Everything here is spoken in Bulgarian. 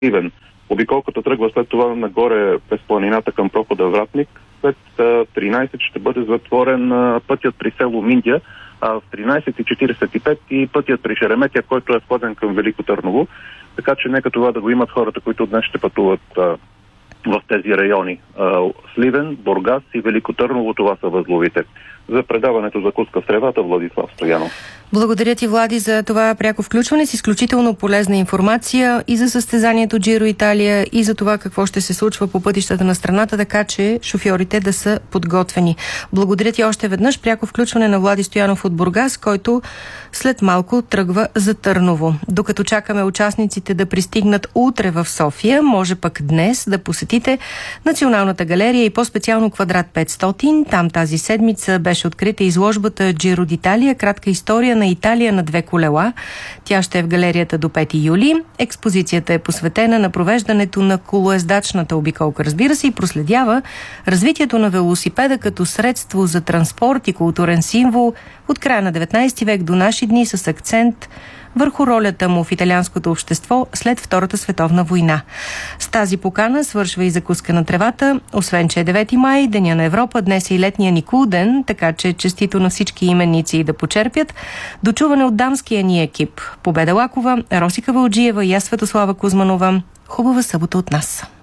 Сливен. Обиколката тръгва след това нагоре през планината към прохода Вратник. След 13 ще бъде затворен пътят при село Миндия, а в 13:45 и пътят при Шереметя, който е входен към Велико Търново. Така че нека това да го имат хората, които днес ще пътуват в тези райони. Сливен, Бургас и Велико Търново, това са възловите. За предаването закуска в тревата, Владислав Стоянов. Благодаря ти, Влади, за това пряко включване с изключително полезна информация и за състезанието Джиро Италия, и за това какво ще се случва по пътищата на страната, така че шофьорите да са подготвени. Благодаря ти още веднъж. Пряко включване на Влади Стоянов от Бургас, който след малко тръгва за Търново. Докато чакаме участниците да пристигнат утре в София, може пък днес да посетите Националната галерия и по-специално Квадрат 500. Там тази седмица беше открита изложбата Джиро d'Italia, кратка история на Италия на две колела. Тя ще е в галерията до 5 юли. Експозицията е посветена на провеждането на колоездачната обиколка, разбира се, и проследява развитието на велосипеда като средство за транспорт и културен символ от края на 19 век до наши дни, с акцент върху ролята му в италианското общество след Втората световна война. С тази покана свършва и закуска на тревата. Освен, че е 9 май, Деня на Европа, днес е и летния Никул ден, така че честито на всички именици да почерпят. Дочуване от дамския ни екип: Победа Лакова, Росика Вълджиева и аз, Светослава Кузманова. Хубава събота от нас!